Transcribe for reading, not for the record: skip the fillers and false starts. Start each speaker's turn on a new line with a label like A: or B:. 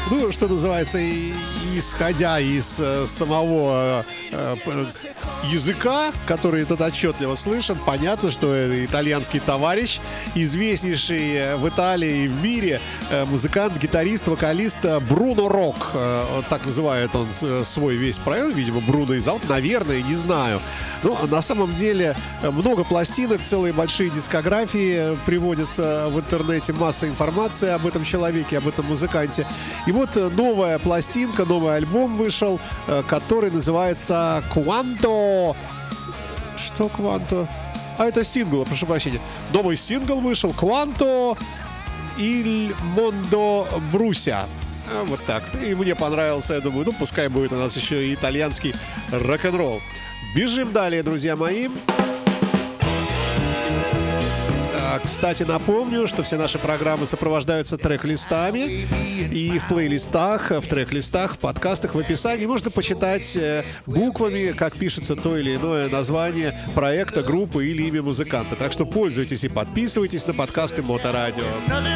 A: Ну, что называется, исходя из самого языка, который тут отчетливо слышен, понятно, что это итальянский товарищ, известнейший в Италии и в мире музыкант, гитарист, вокалист Бруно Рок. Так называет он свой весь проект, видимо, Бруно и зовут, наверное, не знаю. Но на самом деле много пластинок, целые большие дискографии приводятся в интернете, масса информации об этом человеке, об этом музыканте. И вот новая пластинка, новый альбом вышел, который называется «Quanto». Что «Quanto»? А это сингл, прошу прощения. Новый сингл вышел «Quanto il mondo brucia». Вот так. И мне понравился, я думаю, ну пускай будет у нас еще и итальянский рок-н-ролл. Бежим далее, друзья мои. Кстати, напомню, что все наши программы сопровождаются трек-листами. И в плейлистах, в трек-листах, в подкастах, в описании можно почитать буквами, как пишется то или иное название проекта, группы или имя музыканта. Так что пользуйтесь и подписывайтесь на подкасты Моторадио.